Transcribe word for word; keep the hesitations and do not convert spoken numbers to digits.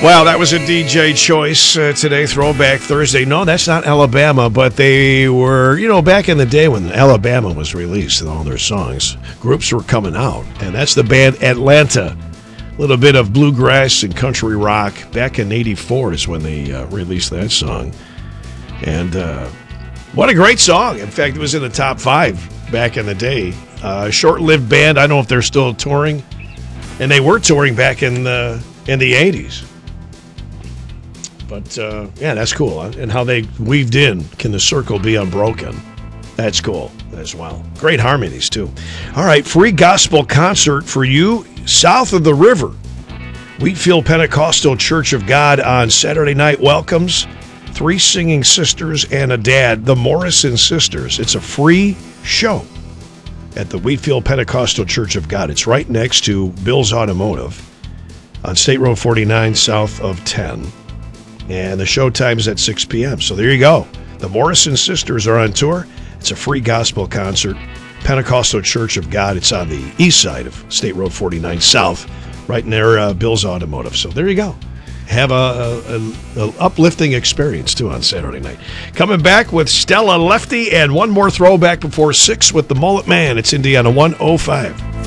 Well, that was a D J choice uh, today, Throwback Thursday. No, that's not Alabama, but they were, you know, back in the day when Alabama was released and all their songs, groups were coming out, and that's the band Atlanta. A little bit of bluegrass and country rock. Back in eighty-four is when they uh, released that song. And uh, what a great song. In fact, it was in the top five back in the day. Uh, short-lived band. I don't know if they're still touring. And they were touring back in the, in the eighties. But, uh, yeah, that's cool. Huh? And how they weaved in, Can the Circle Be Unbroken? That's cool as well. Great harmonies, too. All right, free gospel concert for you south of the river. Wheatfield Pentecostal Church of God on Saturday night welcomes three singing sisters and a dad, the Morrison Sisters. It's a free show at the Wheatfield Pentecostal Church of God. It's right next to Bill's Automotive on State Road forty-nine south of ten. And the show time is at six p.m. So there you go. The Morrison Sisters are on tour. It's a free gospel concert. Pentecostal Church of God. It's on the east side of State Road forty-nine South, right near uh, Bill's Automotive. So there you go. Have a, a, a, a uplifting experience, too, on Saturday night. Coming back with Stella Lefty and one more throwback before six with the Mullet Man. It's Indiana one oh five.